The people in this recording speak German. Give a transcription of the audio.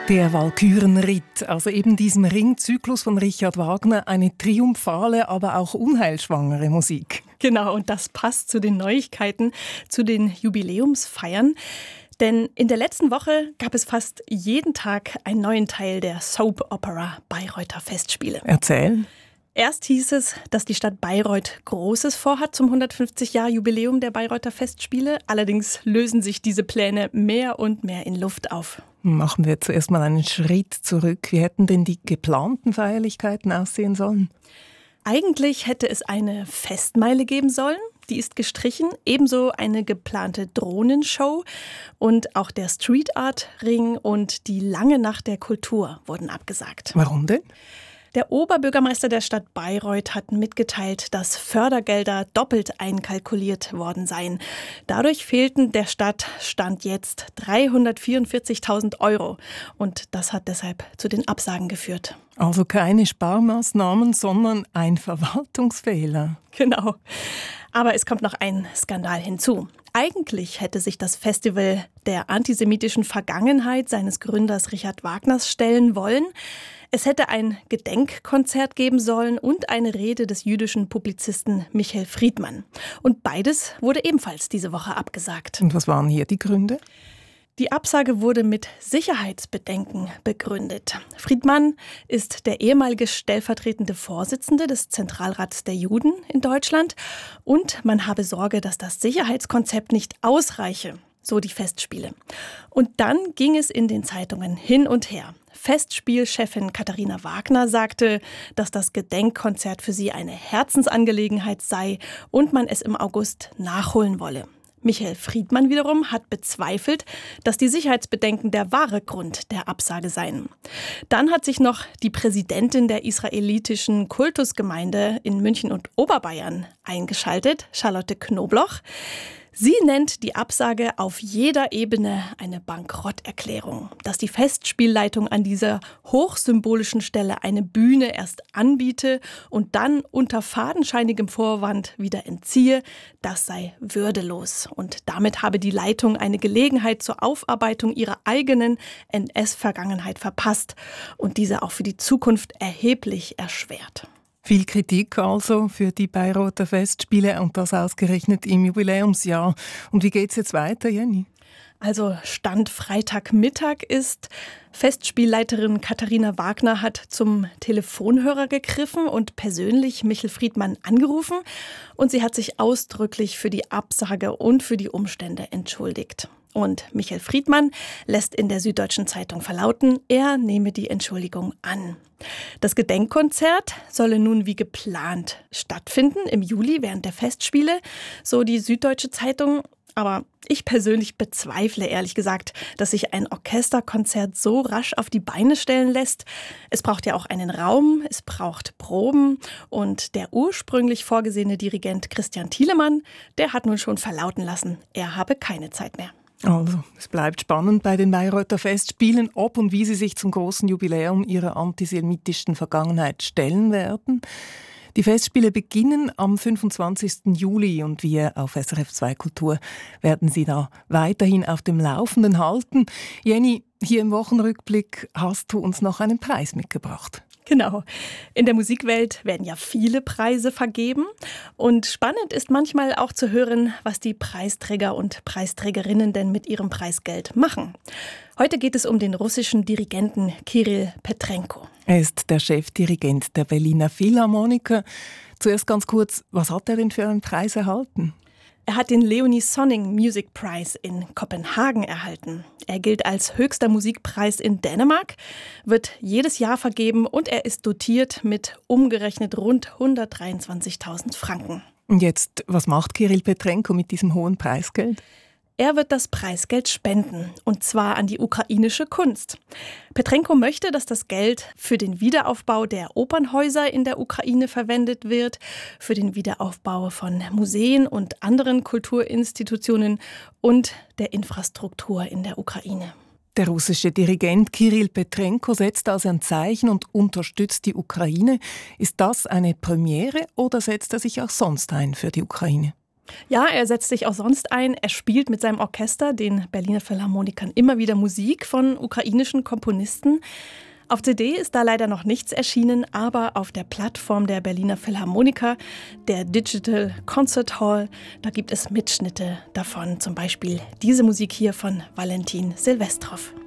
Der Walkürenritt, also eben diesem Ringzyklus von Richard Wagner, eine triumphale, aber auch unheilschwangere Musik. Genau, und das passt zu den Neuigkeiten, zu den Jubiläumsfeiern. Denn in der letzten Woche gab es fast jeden Tag einen neuen Teil der Soap Opera Bayreuther Festspiele. Erzähl. Erst hieß es, dass die Stadt Bayreuth Großes vorhat zum 150-Jahr-Jubiläum der Bayreuther Festspiele. Allerdings lösen sich diese Pläne mehr und mehr in Luft auf. Machen wir zuerst mal einen Schritt zurück. Wie hätten denn die geplanten Feierlichkeiten aussehen sollen? Eigentlich hätte es eine Festmeile geben sollen. Die ist gestrichen. Ebenso eine geplante Drohnenshow. Und auch der Street Art Ring und die Lange Nacht der Kultur wurden abgesagt. Warum denn? Der Oberbürgermeister der Stadt Bayreuth hat mitgeteilt, dass Fördergelder doppelt einkalkuliert worden seien. Dadurch fehlten der Stadt Stand jetzt 344.000 €. Und das hat deshalb zu den Absagen geführt. Also keine Sparmaßnahmen, sondern ein Verwaltungsfehler. Genau. Aber es kommt noch ein Skandal hinzu. Eigentlich hätte sich das Festival der antisemitischen Vergangenheit seines Gründers Richard Wagners stellen wollen. Es hätte ein Gedenkkonzert geben sollen und eine Rede des jüdischen Publizisten Michael Friedmann. Und beides wurde ebenfalls diese Woche abgesagt. Und was waren hier die Gründe? Die Absage wurde mit Sicherheitsbedenken begründet. Friedmann ist der ehemalige stellvertretende Vorsitzende des Zentralrats der Juden in Deutschland. Und man habe Sorge, dass das Sicherheitskonzept nicht ausreiche, so die Festspiele. Und dann ging es in den Zeitungen hin und her. Festspielchefin Katharina Wagner sagte, dass das Gedenkkonzert für sie eine Herzensangelegenheit sei und man es im August nachholen wolle. Michael Friedmann wiederum hat bezweifelt, dass die Sicherheitsbedenken der wahre Grund der Absage seien. Dann hat sich noch die Präsidentin der israelitischen Kultusgemeinde in München und Oberbayern eingeschaltet, Charlotte Knobloch. Sie nennt die Absage auf jeder Ebene eine Bankrotterklärung. Dass die Festspielleitung an dieser hochsymbolischen Stelle eine Bühne erst anbiete und dann unter fadenscheinigem Vorwand wieder entziehe, das sei würdelos. Und damit habe die Leitung eine Gelegenheit zur Aufarbeitung ihrer eigenen NS-Vergangenheit verpasst und diese auch für die Zukunft erheblich erschwert. Viel Kritik also für die Bayreuther Festspiele und das ausgerechnet im Jubiläumsjahr. Und wie geht's jetzt weiter, Jenny? Also Stand Freitagmittag ist, Festspielleiterin Katharina Wagner hat zum Telefonhörer gegriffen und persönlich Michael Friedmann angerufen. Und sie hat sich ausdrücklich für die Absage und für die Umstände entschuldigt. Und Michael Friedmann lässt in der Süddeutschen Zeitung verlauten, er nehme die Entschuldigung an. Das Gedenkkonzert solle nun wie geplant stattfinden im Juli während der Festspiele, so die Süddeutsche Zeitung. Aber ich persönlich bezweifle ehrlich gesagt, dass sich ein Orchesterkonzert so rasch auf die Beine stellen lässt. Es braucht ja auch einen Raum, es braucht Proben und der ursprünglich vorgesehene Dirigent Christian Thielemann, der hat nun schon verlauten lassen, er habe keine Zeit mehr. Also, es bleibt spannend bei den Bayreuther Festspielen, ob und wie sie sich zum großen Jubiläum ihrer antisemitischen Vergangenheit stellen werden. Die Festspiele beginnen am 25. Juli und wir auf SRF 2 Kultur werden Sie da weiterhin auf dem Laufenden halten. Jenny, hier im Wochenrückblick hast du uns noch einen Preis mitgebracht. Genau. In der Musikwelt werden ja viele Preise vergeben. Und spannend ist manchmal auch zu hören, was die Preisträger und Preisträgerinnen denn mit ihrem Preisgeld machen. Heute geht es um den russischen Dirigenten Kirill Petrenko. Er ist der Chefdirigent der Berliner Philharmoniker. Zuerst ganz kurz, was hat er denn für einen Preis erhalten? Er hat den Leonie Sonning Music Prize in Kopenhagen erhalten. Er gilt als höchster Musikpreis in Dänemark, wird jedes Jahr vergeben und er ist dotiert mit umgerechnet rund 123.000 Franken. Und jetzt, was macht Kirill Petrenko mit diesem hohen Preisgeld? Er wird das Preisgeld spenden, und zwar an die ukrainische Kunst. Petrenko möchte, dass das Geld für den Wiederaufbau der Opernhäuser in der Ukraine verwendet wird, für den Wiederaufbau von Museen und anderen Kulturinstitutionen und der Infrastruktur in der Ukraine. Der russische Dirigent Kirill Petrenko setzt also ein Zeichen und unterstützt die Ukraine. Ist das eine Premiere oder setzt er sich auch sonst ein für die Ukraine? Ja, er setzt sich auch sonst ein. Er spielt mit seinem Orchester, den Berliner Philharmonikern, immer wieder Musik von ukrainischen Komponisten. Auf CD ist da leider noch nichts erschienen, aber auf der Plattform der Berliner Philharmoniker, der Digital Concert Hall, da gibt es Mitschnitte davon. Zum Beispiel diese Musik hier von Valentin Silvestrov.